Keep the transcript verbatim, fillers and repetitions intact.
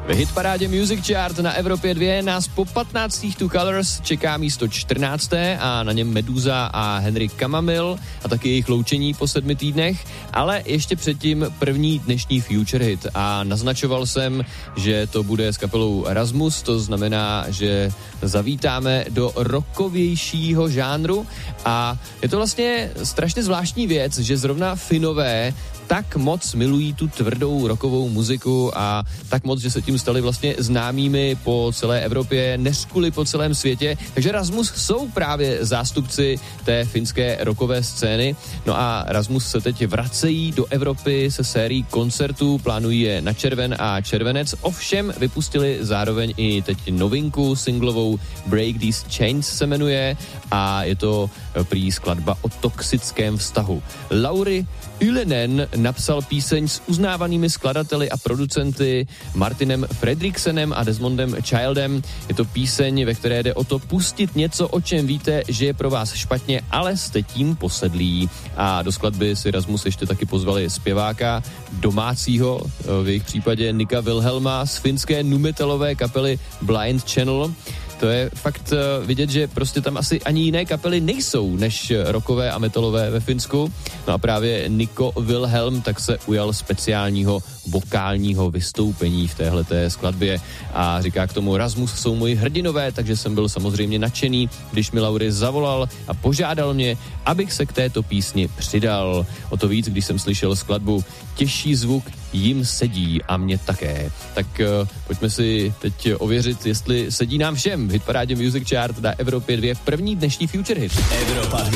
V hitparádě Music Chart na Evropě dva nás po patnáctých Two Colors čeká místo čtrnácté a na něm Meduza a Henry Kamamil a taky jejich loučení po sedmi týdnech, ale ještě předtím první dnešní Future Hit a naznačoval jsem, že to bude s kapelou Rasmus, to znamená, že zavítáme do rockovějšího žánru a je to vlastně strašně zvláštní věc, že zrovna Finové tak moc milují tu tvrdou rockovou muziku a tak moc, že se tím stali vlastně známými po celé Evropě, neřkuli po celém světě. Takže Rasmus jsou právě zástupci té finské rockové scény. No a Rasmus se teď vracejí do Evropy se sérií koncertů, plánují je na červen a červenec. Ovšem vypustili zároveň i teď novinku singlovou Break These Chains se jmenuje a je to prý skladba o toxickém vztahu. Lauri Ylenen napsal píseň s uznávanými skladateli a producenty Martinem Fredriksenem a Desmondem Childem. Je to píseň, ve které jde o to pustit něco, o čem víte, že je pro vás špatně, ale jste tím posedlí. A do skladby si Rasmus ještě taky pozvali zpěváka domácího, v jejich případě Nika Wilhelma z finské nu-metalové kapely Blind Channel. To je fakt vidět, že prostě tam asi ani jiné kapely nejsou než rockové a metalové ve Finsku. No a právě Niko Wilhelm tak se ujal speciálního vokálního vystoupení v téhleté skladbě a říká k tomu: Rasmus jsou moji hrdinové, takže jsem byl samozřejmě nadšený, když mi Lauri zavolal a požádal mě, abych se k této písni přidal. O to víc, když jsem slyšel skladbu Těžší zvuk jim sedí a mě také. Tak uh, pojďme si teď ověřit, jestli sedí nám všem v hitparádě Music Chart na Evropě dva první dnešní Future Hit. Evropa dva.